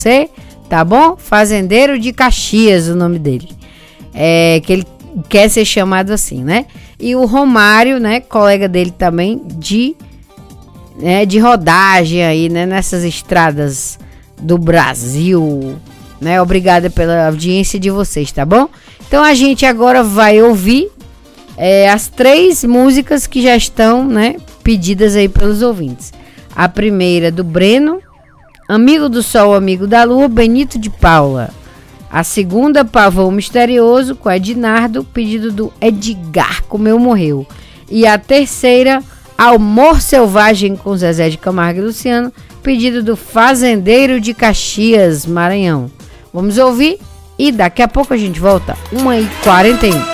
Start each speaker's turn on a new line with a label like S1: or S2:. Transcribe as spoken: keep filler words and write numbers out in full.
S1: você, tá bom? Fazendeiro de Caxias, o nome dele. É, que ele quer ser chamado assim, né? E o Romário, né? Colega dele também de, né, de rodagem aí, né? Nessas estradas do Brasil, né? Obrigada pela audiência de vocês, tá bom? Então a gente agora vai ouvir é, as três músicas que já estão, né, pedidas aí pelos ouvintes. A primeira do Breno, Amigo do Sol, Amigo da Lua, Benito de Paula. A segunda, Pavão Misterioso, com Ednardo, pedido do Edgar, Comeu Morreu. E a terceira, Amor Selvagem, com Zezé de Camargo e Luciano, pedido do Fazendeiro de Caxias, Maranhão. Vamos ouvir e daqui a pouco a gente volta. uma e quarenta e um.